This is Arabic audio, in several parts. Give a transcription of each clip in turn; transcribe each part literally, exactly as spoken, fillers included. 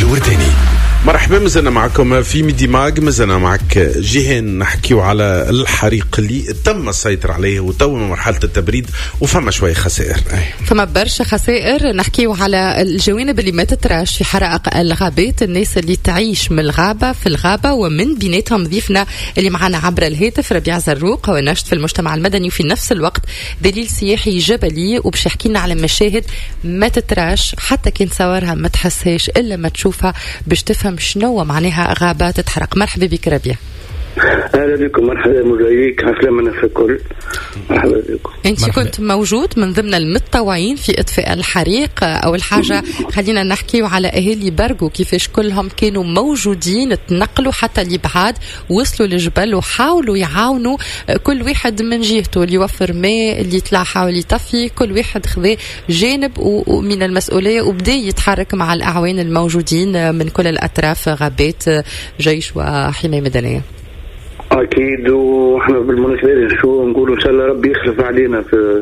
الورداني. مرحبا، مازلنا معكم في ميدي ماج، مازلنا معك جيهان نحكيو على الحريق اللي تم السيطرة عليه وتو من مرحلة التبريد وفما شوية خسائر. فما برشا خسائر. نحكيو على الجوانب اللي ما تتراش في حرائق الغابات، الناس اللي تعيش من الغابة في الغابة، ومن بيناتهم ضيفنا اللي معنا عبر الهاتف ربيع زروق، هو ناشط في المجتمع المدني وفي نفس الوقت دليل سياحي جبلي، وباش يحكي لنا على مشاهد ما تتراش حتى كان صورها ما تحسهاش إلا ما تشوفها باش تفهم شنو معناها غابة تتحرق. مرحبا بك ربيع. اهلا بكم، مرحبا مجاييك، عسلامة في الكل. مرحبا بكم. انت كنت موجود من ضمن المتطوعين في اطفاء الحريق. اول حاجه خلينا نحكيو على اهالي برغو، كيفاش كلهم كانوا موجودين، تنقلوا حتى لبعاد، وصلوا للجبل وحاولوا يعاونوا كل واحد من جهته، اللي يوفر ماء، اللي يطلع حاول يطفي، كل واحد خذ جانب من المسؤوليه وبدا يتحرك مع الاعوان الموجودين من كل الاطراف، غابات، جيش وحمايه مدنيه. اكيد، واحنا بالمناسبه شو نقولوا ان شاء الله ربي يخلف علينا في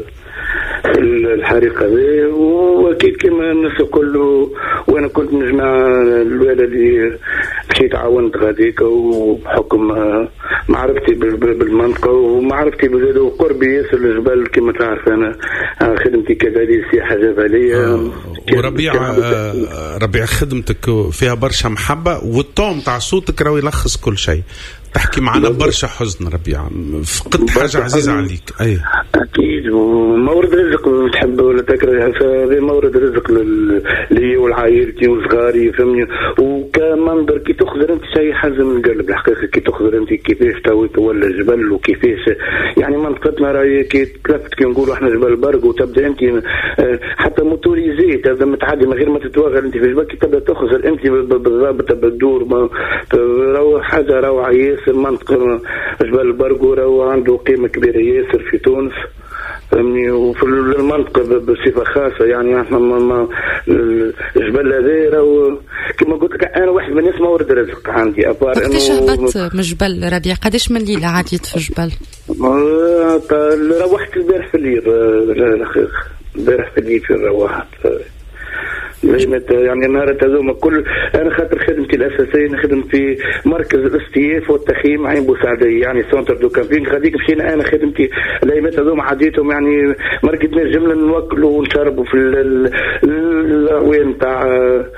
الحريق هذا، واكيد كما الناس كله. وانا كنت نجمع الوالد اللي مشيت عاونت غاديك، وبحكم معرفتي بالمنطقه ومعرفتي بزاد وقربي ياسر الجبل، كما تعرف انا خدمتي كدليل سياحه جبليه. آه. وربيع آه ربيع خدمتك فيها برشا محبه، والطعم تاع صوتك راهو يلخص كل شيء. تحكي معنا برشا حزن ربيع، فقدت حاجة عزيزة عليك. أي أكيد، ومورد رزق تحب ولا تكره، فهذا مورد رزق لي والعائلتي وصغاري، فهمني. وكمنظر كي تخزر أنت شيء حزن من القلب الحقيقة، كي تخزر أنت كيفاش تويت ولا الجبل، وكيفاش يعني منطقتنا راهي كي تلفت كي نقولوا إحنا جبل برق، وتبدأ أنت حتى موتوريزي تبدأ متعدي من غير ما تتوغل أنت في جبل، كي تبدأ تخزر أنت بالضبط بالدور، روح حاجة روعة ياسر. المنطقة جبل البرغو راهو عنده قيمة كبيرة ياسر في تونس، فهمني، وفي المنطقة بصفة خاصة. يعني احنا ما الجبل هذا راهو كما قلت لك، انا واحد من الناس مورد رزق عندي. ابار قداش هبطت من الجبل ربيع؟ قداش من ليلة عديت في الجبل؟ روحت البارح في الليل، البارح في الليل في روحت يعني نهار تزوم كل. انا خاطر خدمتي الاساسيه نخدم في مركز الاستياف والتخييم عين بوسعديه، يعني سونتر دو كامبينغ. غاديك مشينا انا خدمتي الايامات هذوما عديتهم، يعني مركزنا جمله نوكلوا ونشربوا في الاعوان تاع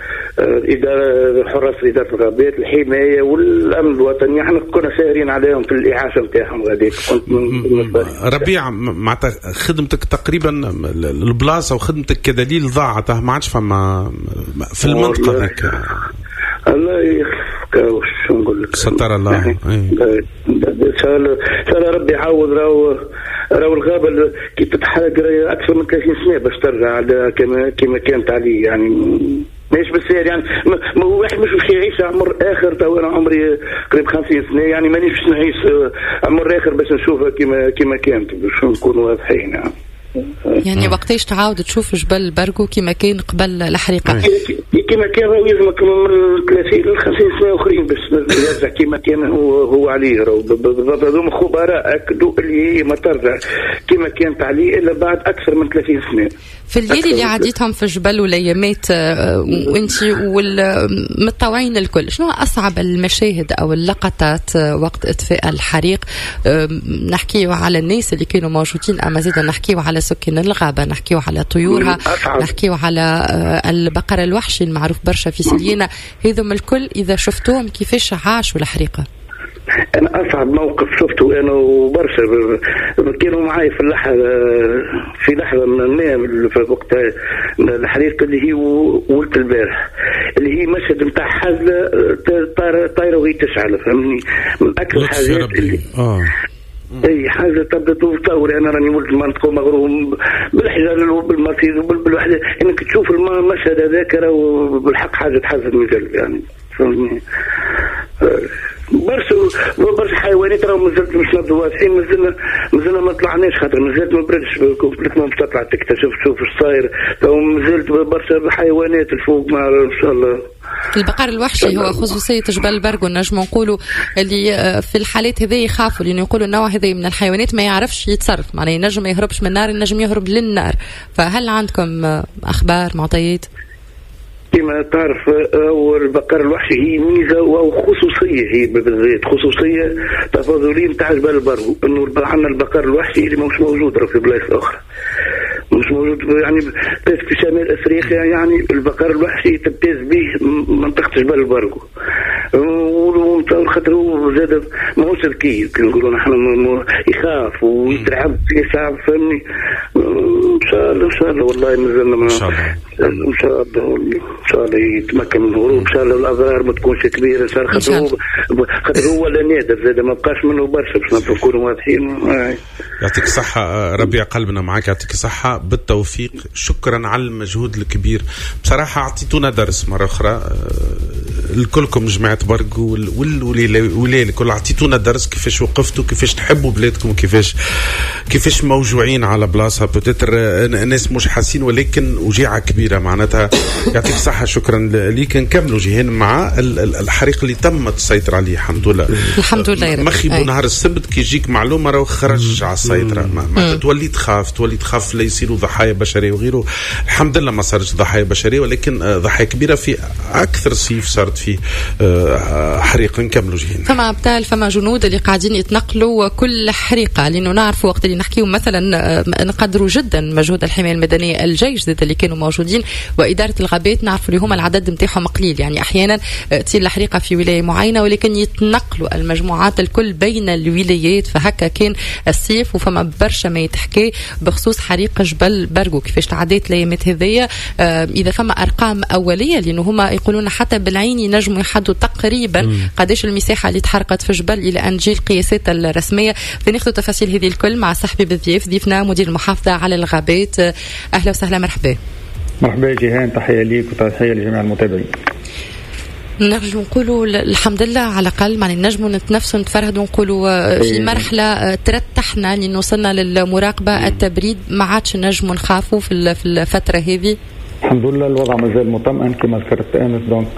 اداره حراس اداره الغابات، الحمايه والامن الوطني. احنا كنا ساهرين عليهم في الاعاشه نتاعهم. غاديك كنت ربيع معناتها خدمتك تقريبا البلاصه وخدمتك كدليل ضاعت، ما عادش فما في المنطقة ذاك. الله يخفك، وش نقول لك، ستر الله. ان شاء الله ربي يعوض. راهو راهو الغابة كي تتحرق أكثر من ثلاثين سنة باش ترجع على كما كما كانت عليه، يعني ماهيش بالسهل. يعني ما هو واحد مش باش يعيش عمر آخر. تو أنا عمري قريب خمسين سنة، يعني مانيش باش نعيش عمر آخر باش نشوفها كما كما كانت، باش نكونوا واضحين. يعني يعني وقتاش تعاود تشوف جبل برغو كما كان قبل الحريقة؟ كما كان راهو يلزمك من ثلاثين ل خمسين سنة أخرين باش يرجع كما كان هو هو عليه. راهو بالضبط هذوما خبراء أكدوا اللي هي ما ترجع كما كانت عليه إلا بعد أكثر من ثلاثين سنة. في الليل اللي عديتهم في الجبل والأيامات وأنت والمتطوعين الكل، شنو أصعب المشاهد أو اللقطات وقت إطفاء الحريق؟ نحكيو على الناس اللي كانوا موجودين، أما زيدا نحكيو على سكان الغابة، نحكيو على طيورها، نحكيو على البقر الوحشي المعروف برشا في سلينا. هذم الكل إذا شفتوهم كيفاش عاشوا الحريقة؟ أنا أصعب موقف شفته أنا وبرشا كانوا معي في اللحظة في لحظة من في وقت الحريق اللي هي ولت البارح، اللي هي مشهد متاع حزلة طايرة وهي تشعل، فهمني، من أكثر الحاجات اللي آه. اي حاجه تبدا تصور. انا راني ولد المنطقه ومغروم بالحجال وبالمصير وبالوحده، انك تشوف المشهد هذاك راهو بالحق حاجه تحزن من القلب، يعني فهمني. برشا برشا حيوانات راهو مازلت مش نبدو واضحين، مازلنا مازلنا ما طلعناش، خاطر مازلت ما بردش كومبليت، ما تطلع تكتشف تشوف ايش صاير. تو مازلت برشا حيوانات الفوق ما ان شاء الله. البقر الوحشي هو خصوصية جبل البرغو، نجم نقولوا اللي في الحالات هذه يخافوا، لأنه يقولوا النوع هذه من الحيوانات ما يعرفش يتصرف، معناه ينجم ما يهربش من النار، ينجم يهرب للنار. فهل عندكم أخبار معطيات؟ كما تعرف البقر الوحشي هي ميزه وخصوصيه، هي بالذات خصوصيه تفاضليه نتاع جبل البرغو، انه عندنا البقر الوحشي اللي مش موجود في بلايص اخرى، مش موجود يعني في شمال افريقيا. يعني البقر الوحشي تمتاز به منطقه جبل البرغو، ونتصور خاطر هو زاد ماهوش ذكي كي نقولوا نحن يخاف ويترعب يصعب، فهمني. ان شاء الله ان شاء الله والله مازلنا ان شاء الله ان شاء الله ان شاء الله يتمكن من الهروب ان شاء الله، والاضرار ما تكونش كبيره ان شاء الله، خاطر هو خاطر هو ولا نادر زاد ما بقاش منه برشا باش نكونوا واضحين. يعطيك الصحة ربيع، قلبنا معك، يعطيك الصحة بالتوفيق. شكرا على المجهود الكبير بصراحة، أعطيتونا درس مرة أخرى الكلكم جماعة برغو والولاية الكل، أعطيتونا درس كيفاش وقفتوا، كيفاش تحبوا بلادكم، كيفاش كيفاش موجوعين على بلاصة بوتيتر الناس مش حاسين ولكن وجيعة كبيرة معناتها. يعطيك الصحة، شكرا ليك. نكملوا جيهان مع الحريق اللي تم السيطرة عليه الحمد لله الحمد لله. مخي نهار السبت كي يجيك معلومة راه خرج على السيطرة، ما تولي تخاف تولي تخاف لا يصيروا ضحايا بشرية وغيره. الحمد لله ما صارش ضحايا بشرية، ولكن ضحايا كبيرة في أكثر صيف صارت فيه حريق. نكملوا جيهان. فما أبطال، فما جنود اللي قاعدين يتنقلوا كل حريقة، لأنه نعرفوا وقت اللي نحكيو مثلا نقدروا جدا مجهود الحماية المدنية، الجيش ذات اللي كانوا موجودين، وإدارة الغابات نعرفوا اللي هما العدد نتاعهم قليل، يعني أحيانا تصير الحريقة في ولاية معينة ولكن يتنقلوا المجموعات الكل بين الولايات. فهكا كان الصيف وفما برشا ما يتحكي بخصوص حريق جبل برغو كيفاش تعديت الايامات هذيا. آه اذا فما ارقام اوليه، لانه هما يقولون حتى بالعين ينجموا يحدوا تقريبا قداش المساحه اللي تحرقت في الجبل الى ان تجي القياسات الرسميه. فناخذ تفاصيل هذه الكل مع صاحبي بالضيف، ضيفنا مدير المحافظه على الغابات. آه اهلا وسهلا، مرحبا. مرحبا جيهان، تحيه ليك وتحيه لجميع المتابعين. نرجو نقولوا الحمد لله على الأقل، يعني نجموا نتنفسوا نتفرهدوا ونقولوا في مرحلة ترتحنا لأن وصلنا للمراقبة التبريد، ما عادش نجموا نخافوا في الفترة هذه. الحمد لله الوضع مازال مطمئن كما ذكرت امس. دونك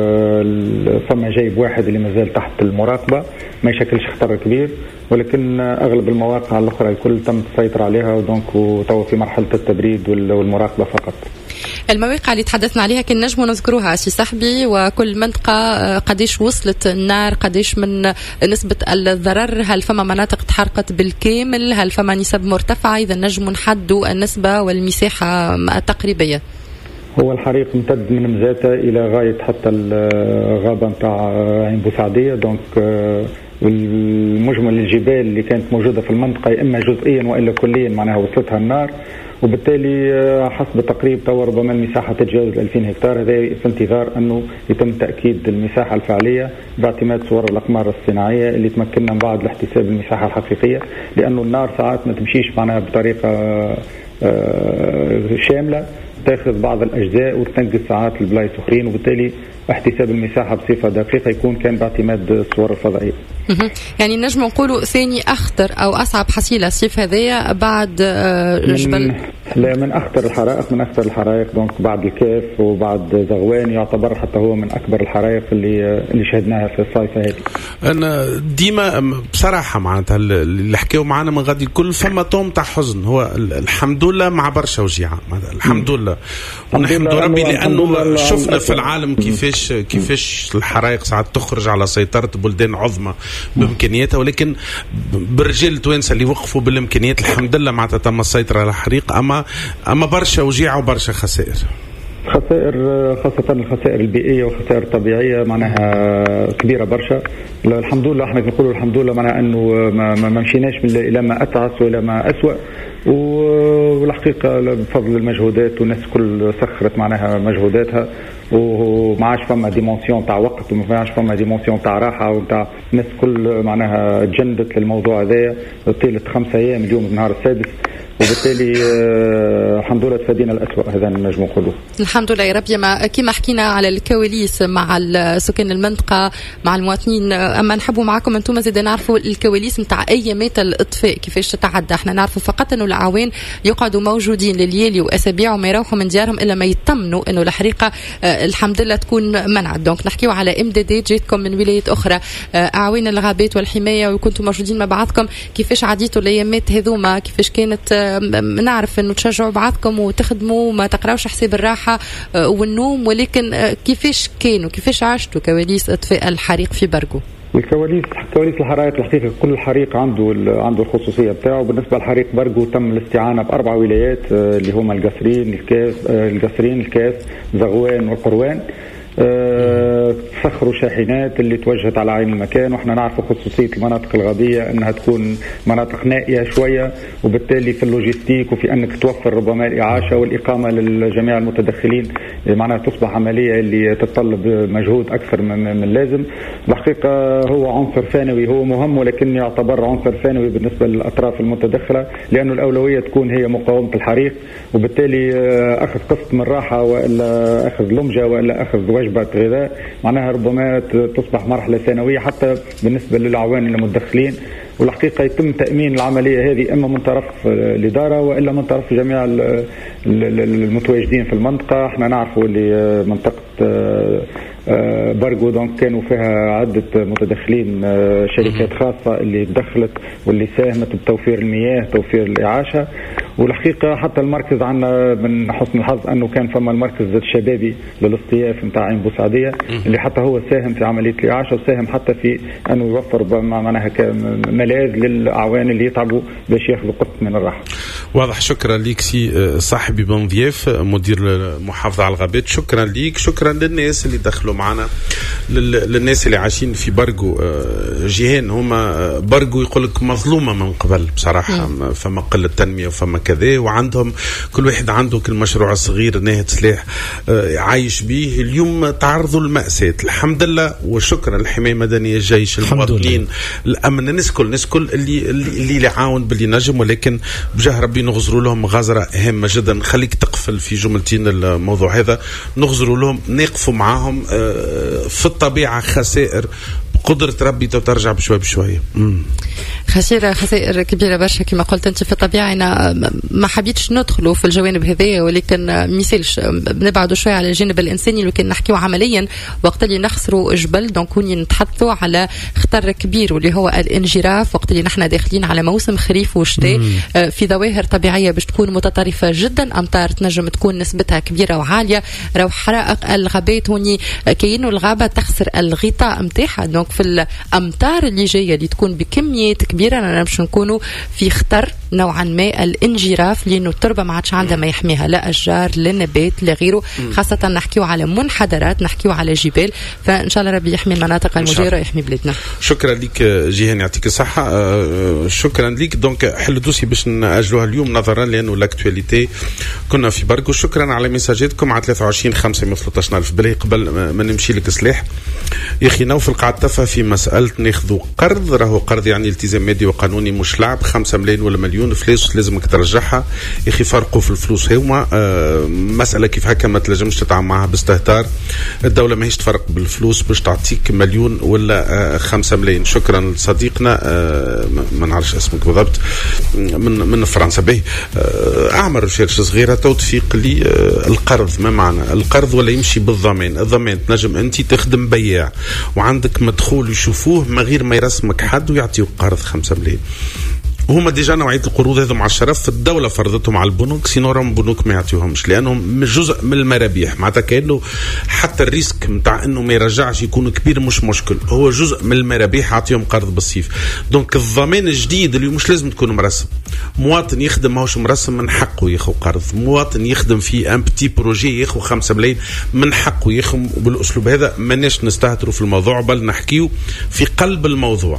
فما جايب واحد اللي مازال تحت المراقبة، ما يشكلش خطر كبير، ولكن اغلب المواقع الاخرى الكل تم السيطرة عليها، ودونك وتو في مرحلة التبريد والمراقبة فقط. المواقع اللي تحدثنا عليها كان نجموا نذكروها سي صاحبي، وكل منطقة قديش وصلت النار، قديش من نسبة الضرر، هل فما مناطق تحرقت بالكامل، هل فما نسب مرتفعة، إذا نجموا نحدوا النسبة والمساحة التقريبية. هو الحريق امتد من مزاتة إلى غاية حتى الغابة نتاع عين بوسعدية. دونك المجمل الجبال اللي كانت موجودة في المنطقة إما جزئيا وإلا كليا معناها وصلتها النار، وبالتالي حسب تقريب تو ربما المساحة تتجاوز ألفين هكتار. هذا في انتظار أنه يتم تأكيد المساحة الفعلية باعتماد صور الأقمار الصناعية اللي تمكننا من بعد لاحتساب المساحة الحقيقية، لأنه النار ساعات ما تمشيش معناها بطريقة شاملة، تاخذ بعض الأجزاء وتنقص ساعات البلايص أخرين، وبالتالي احتساب المساحة بصفة دقيقة يكون كان باعتماد الصور الفضائية. يعني نجم نقولوا ثاني أخطر أو أصعب حصيلة الصيف هذايا بعد جبل. لا، من أخطر الحرائق من أخطر الحرائق دونك بعد الكاف وبعد زغوان، يعتبر حتى هو من أكبر الحرائق اللي اللي شهدناها في الصيف هذه. أنا ديما بصراحة معناتها اللي حكيوا معنا من غادي الكل فما توم تاع حزن. هو الحمد لله مع برشا وجيعة، الحمد لله ونحمد ربي لأنه شفنا في العالم كيفاش كيفاش الحرائق ساعات تخرج على سيطرة بلدان عظمى بإمكانياتها، ولكن بالرجال التوانسة اللي وقفوا بالإمكانيات الحمد لله معناتها تم السيطرة على الحريق. أما أما برشا وجيعة وبرشا خسائر، خسائر خاصة الخسائر البيئية والخسائر الطبيعية معناها كبيرة برشا. الحمد لله احنا نقولوا الحمد لله معناها انه ما, ما مشيناش إلى ما أتعس وإلى ما أسوأ، والحقيقة بفضل المجهودات والناس كل سخرت معناها مجهوداتها، وما عادش فما ديمونسيون تاع وقت وما عادش فما ديمونسيون تاع راحة وتاع الناس كل معناها تجندت للموضوع هذا. طيلة خمسة أيام اليوم النهار السادس، وبالتالي الحمد لله تفادينا الأسوأ. هذا نجم نقوله الحمد لله يا ربي. ما كما حكينا على الكواليس مع سكان المنطقة مع المواطنين، أما نحبوا معكم أنتم زيد نعرفوا الكواليس نتاع أيامات الإطفاء كيفاش تتعدى. احنا نعرفوا فقط أنه الأعوان يقعدوا موجودين لليالي وأسابيع وما يروحوا من ديارهم إلا ما يطمنوا أنه الحريقة الحمد لله تكون منعت. دونك نحكيوا على إمدادات جيتكم من ولايات أخرى، أعوان الغابات والحماية، وكنتم موجودين مع بعضكم، كيفاش عديتوا الأيامات هذوما، كيفاش كانت نعرف انه تشجعوا بعضكم وتخدموا ما تقراوش حساب الراحه والنوم، ولكن كيفاش كانوا كيفاش عشتوا كواليس اطفاء الحريق في برغو؟ الكواليس كواليس الحرائق الحقيقه كل حريق عنده عنده الخصوصيه بتاعه. بالنسبه لحريق برغو تم الاستعانه باربع ولايات اللي هما القصرين الكاس القصرين الكاس زغوان والقروان. أه سخروا شاحنات اللي توجهت على عين المكان، واحنا نعرف خصوصيه المناطق الغابيه انها تكون مناطق نائيه شويه، وبالتالي في اللوجستيك وفي انك توفر ربما الاعاشه والاقامه للجميع المتدخلين معناها تصبح عمليه اللي تتطلب مجهود اكثر من اللازم. الحقيقه هو عنصر ثانوي، هو مهم ولكن يعتبر عنصر ثانوي بالنسبه للاطراف المتدخله، لانه الاولويه تكون هي مقاومه الحريق، وبالتالي اخذ قسط من راحه والا اخذ لمجه والا اخذ وجبة غذاء معناها ربما تصبح مرحلة ثانوية حتى بالنسبة للعوان المتدخلين. والحقيقة يتم تأمين العملية هذه إما من طرف الإدارة وإلا من طرف جميع المتواجدين في المنطقة. احنا نعرفوا اللي منطقة برغو دونك كانوا فيها عدة متدخلين شركات خاصة اللي تدخلت واللي ساهمت بتوفير المياه توفير الإعاشة. والحقيقة حتى المركز عنا من حسن الحظ أنه كان فما المركز الشبابي للاصطياف نتاع عين بوسعدية اللي حتى هو ساهم في عملية الإعاشة وساهم حتى في أنه يوفر معناها ملاذ للأعوان اللي يتعبوا باش ياخذوا قسط من الراحة. واضح. شكرا ليك سي صاحبي بن ضياف مدير المحافظة على الغابات. شكرا ليك. شكرا للناس اللي دخلوا معنا، للناس اللي عايشين في برغو. جيهان هما برغو يقول لك مظلومة من قبل بصراحة، فما قلة تنمية وفما كذا، وعندهم كل واحد عنده كل مشروع صغير ناهد سلاح عايش به. اليوم تعرضوا للمأساة الحمد لله وشكرا للحماية المدنية الجيش المواطنين الأمن الناس كل الناس كل اللي اللي اللي عاون باللي نجم، ولكن بجاه ربي نغزروا لهم غزرة هامة جدا. خليك تقفل في جملتين الموضوع هذا، نغزروا لهم نقفوا معاهم في الطبيعة خسائر قدرة ربي ترجع بشوي بشوي. خسيرة خسائر كبيرة برشا كما قلت أنت في الطبيعة. أنا ما حبيتش ندخلوا في الجوانب هذه، ولكن ميسالش بنبعدوا شوي على الجانب الإنساني. لكن نحكيوا عمليا وقت اللي نخسروا جبل دونك كوني نتحدثوا على خطر كبير واللي هو الانجراف، وقت اللي نحن داخلين على موسم خريف وشتاء في ظواهر طبيعية باش تكون متطرفة جدا. أمطار تنجم تكون نسبتها كبيرة وعالية. راهو حرائق الغابات هوني كأنه الغابة تخسر الغطاء متاعها، دونك في الأمطار اللي جاية اللي تكون بكميات كبيرة أنا باش نكونوا في خطر نوعا ما الانجراف، لأنه التربة ما عادش عندها ما يحميها، لا أشجار لا نبات لا غيره، خاصة نحكيو على منحدرات نحكيو على جبال. فإن شاء الله ربي يحمي المناطق المجاورة يحمي بلادنا. شكرا لك جيهان يعطيك الصحة. شكرا لك. دونك حل دوسي باش نأجلوها اليوم نظرا لأنه لاكتواليتي كنا في برغو. شكرا على مساجاتكم على ثلاثة وعشرين خمسة مية وثلاثة عشر ألف. بلاي قبل ما نمشي لك سلاح يا أخي نوفل قاعد تفا في مسألة ناخذوا قرض، راهو قرض يعني التزام مادي وقانوني مش لعب. خمسة ملايين ولا مليون فلوس لازمك ترجعها يا أخي. فرقوا في الفلوس هما آه مسألة كيف هكا ما تلزمش تتعامل معها باستهتار. الدولة ماهيش تفرق بالفلوس باش تعطيك مليون ولا آه خمسة ملايين. شكرا لصديقنا آه ما نعرفش اسمك بالضبط من من فرنسا به آه أعمل ريسيرش صغيرة توثيق لي آه القرض. ما معنى القرض؟ ولا يمشي بالضمان. الضمان تنجم أنت تخدم بياع وعندك مدخول يشوفوه ما غير ما يرسمك حد ويعطيوك قرض خمسة ملايين. وهم ديجا نوعية القروض هذو مع الشرف الدولة فرضتهم على البنوك، سينورا البنوك ما يعطيوهمش لأنهم جزء من المرابيح. معناتها كأنه حتى الريسك متاع إنه ما يرجعش يكون كبير مش مشكل، هو جزء من المرابيح يعطيهم قرض بالصيف. دونك الضمان الجديد اللي مش لازم تكون مرسم. مواطن يخدم ماهوش مرسم من حقه ياخذ قرض. مواطن يخدم في ان بتي بروجي ياخذ خمسة ملايين من حقه ياخذ. بالأسلوب هذا ماناش نستهتروا في الموضوع بل نحكيه في قلب الموضوع.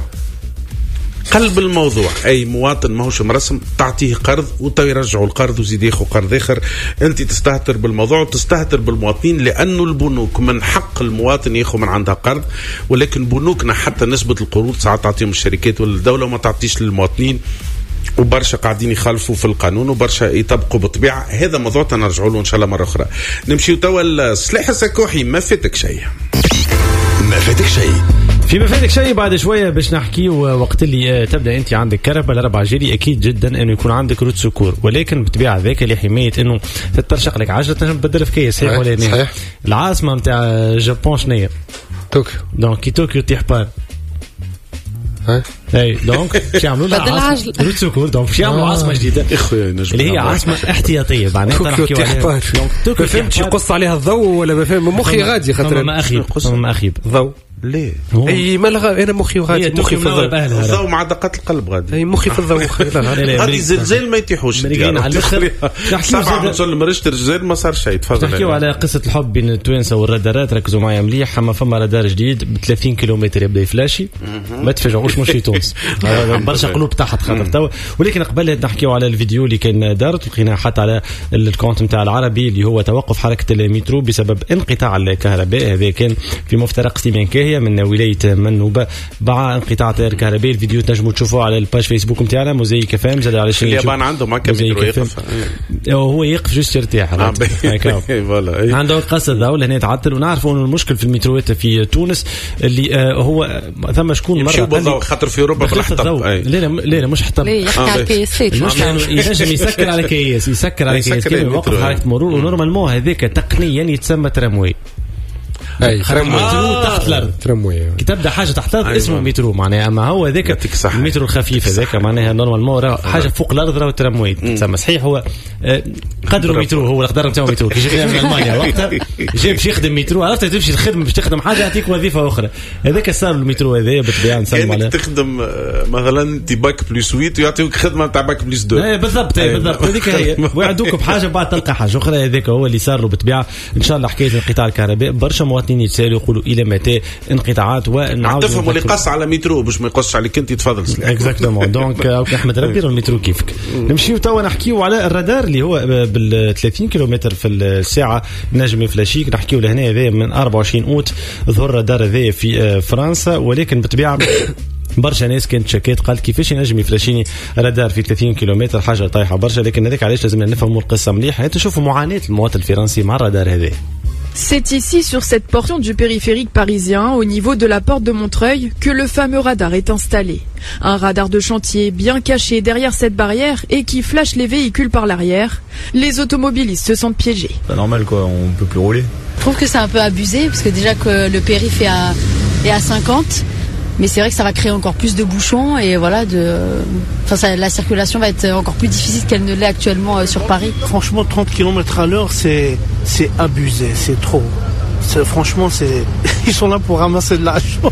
قلب الموضوع أي مواطن ماهوش مرسم تعطيه قرض وتو يرجعوا القرض وزيد ياخذ قرض آخر. أنت تستهتر بالموضوع وتستهتر بالمواطنين لأنه البنوك من حق المواطن ياخذ من عندها قرض، ولكن بنوكنا حتى نسبة القروض ساعات تعطيهم الشركات ولا الدولة وما تعطيش للمواطنين، وبرشا قاعدين يخالفوا في القانون وبرشا يطبقوا بالطبيعة. هذا موضوع تنرجعوا له إن شاء الله مرة أخرى. نمشي توا السلاح السكوحي. ما فاتك شيء ما فاتك شيء في ما فاتك شيء بعد شوية باش نحكي. وقت اللي تبدأ أنت عندك كهرباء لربع جيري أكيد جدا أنه يكون عندك روت سكور، ولكن بتبيع ذاك لحماية أنه تترشق لك عجلة تنجم تبدل في كيس. صحيح ولا لا؟ العاصمة متاع جابون شنية؟ طوكيو. دونك كي طوكيو تيح بان اي دونك باش يعملوا لها عاصمه روت سكور، دونك باش يعملوا عاصمه جديده اللي هي عاصمه احتياطيه. معناتها نحكيو عليها ما فهمتش يقص عليها الضوء ولا ما فهم مخي غادي خاطر ما اخيب ما اخيب ضوء ليه اي ما لغا انا مخي غادي مخي في الضوء الضوء مع دقات القلب غادي اي مخي في الضوء غادي زلزال ما يتيحوش على الاخر سبعة مسلم رشت الجزائر ما صار شيء. تفضل. نحكيو على قصه الحب بين التوانسه والرادارات. ركزوا معايا مليح. اما فما رادار جديد ب ثلاثين كيلومتر يبدا يفلاشي ما تفاجئوش مش في تونس برشا قلوب تحت خاطر توا. ولكن قبل نحكيو على الفيديو اللي كان دارت لقيناه حتى على الكونت نتاع العربي اللي هو توقف حركه المترو بسبب انقطاع الكهرباء. هذا كان في مفترق سليمان كاهية من ولايه منوبة مع انقطاع التيار الكهربائي. الفيديو تنجموا تشوفوه على الباج فيسبوك نتاعنا موزايك فام. زاد على الشيء اليابان عندهم هكا مترو يقف هو يقف جوست يرتاح عنده قصة ضوء هنا تعطل. ونعرفوا انه المشكل في المتروات في تونس اللي آه هو ثم شكون مره خاطر في اوروبا بالحطب. لا لا لا مش حطب يحكي على الكياسات. ينجم يسكر على كياس يسكر على كياس كيما يوقف حركه مرور. ونورمالمون هذاك تقنيا يتسمى ترامواي. اي ترامواي آه. تحت الارض ترامواي كي تبدا حاجه تحت الارض اسمه مترو معناها. اما هو هذاك المترو الخفيف هذاك معناها نورمالمون حاجه فوق الارض راهو ترامواي تسمى. صحيح هو قدره مترو هو القدر نتاعو مترو. كي جا من المانيا وقتها جا باش يخدم مترو عرفت تمشي الخدمه باش تخدم حاجه يعطيك وظيفه اخرى. هذاك صار المترو هذايا بالطبيعه نسمى عليه تخدم مثلا دي باك بلس ثمانية ويعطيوك خدمه تاع باك بلس اثنين. اي بالضبط بالضبط هذيك هي ويعدوك بحاجه بعد تلقى حاجه اخرى. هذاك هو اللي صار له بالطبيعه. ان شاء الله حكايه انقطاع الكهرباء برشا مواطنين يتسالوا يقولوا الى متى انقطاعات. ونعاود تفهموا اللي قص على مترو باش ما يقصش عليك انت. تفضل. اكزاكتومون دونك احمد ربي المترو كيفك. نمشيو توا نحكيو على الرادار اللي هو بال ثلاثين كيلومتر في الساعه نجم يفلاشيك. نحكيو لهنا هذا من أربعة وعشرين اوت ظهر الرادار هذا في فرنسا. ولكن بالطبيعه برشا ناس كانت شكيت قالت كيفاش ينجم يفلاشيني رادار في ثلاثين كيلومتر حاجه طايحه برشا. لكن هذاك علاش لازم نفهموا القصه مليح. تشوفوا معاناه المواطن الفرنسي مع الرادار هذا. C'est ici, sur cette portion du périphérique parisien, au niveau de la porte de Montreuil, que le fameux radar est installé. Un radar de chantier bien caché derrière cette barrière et qui flash les véhicules par l'arrière. Les automobilistes se sentent piégés. C'est normal quoi, on peut plus rouler. Je trouve que c'est un peu abusé, parce que déjà que le périph' est à, est à cinquante. Mais c'est vrai que ça va créer encore plus de bouchons et voilà, de, enfin, ça, la circulation va être encore plus difficile qu'elle ne l'est actuellement euh, sur Paris. Franchement, trente kilomètres à l'heure, c'est, c'est abusé, c'est trop. C'est, franchement, c'est, ils sont là pour ramasser de l'argent.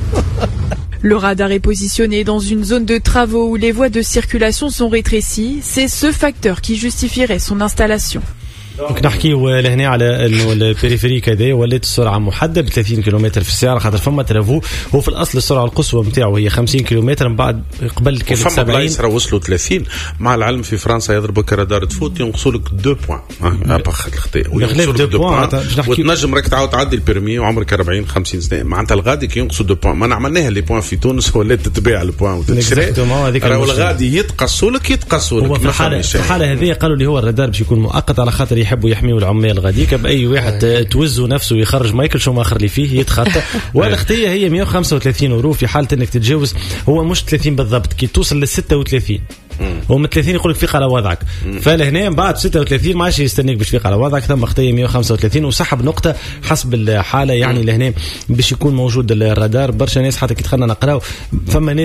Le radar est positionné dans une zone de travaux où les voies de circulation sont rétrécies. C'est ce facteur qui justifierait son installation. نحكيو لهنا على انه البريفيريك هذا ولات السرعه محدده ب ثلاثين كيلومتر في الساعه خاطر فما ترافو. هو في الاصل السرعه القصوى نتاعو هي خمسين كيلومتر من بعد قبل كانت سبعين. فما بلايص راه وصلوا ثلاثين. مع العلم في فرنسا يضربوك رادار تفوت ينقصوا لك اثنين بوان ابخ الخطا وينقصوا لك اثنين بوان وتنجم راك تعاود تعدي البيرمي وعمرك أربعين خمسين سنه. معناتها الغادي كي ينقصوا اثنين بوان ما نعملناها لي بوان في تونس ولات تتباع البوان وتشري راه الغادي يتقصوا لك يتقصوا لك. هو في الحاله في الحاله هذه قالوا لي هو الرادار باش يكون مؤقت على خاطر يحبوا يحميوا العمال غاديك باي واحد توزو نفسه ويخرج مايكل شوماخر اللي فيه يتخطى. والخطيه هي مئة وخمسة وثلاثين اورو في حاله انك تتجاوز. هو مش ثلاثين بالضبط كي توصل لل ستة وثلاثين هو من ثلاثين يقول لك فيق على وضعك. فلهنا بعد ستة وثلاثين ما عادش يستنيك باش فيق على وضعك. ثم خطيه مئة وخمسة وثلاثين وسحب نقطه حسب الحاله يعني لهنا باش يكون موجود الرادار. برشا ناس حتى كي دخلنا نقراو فما ناس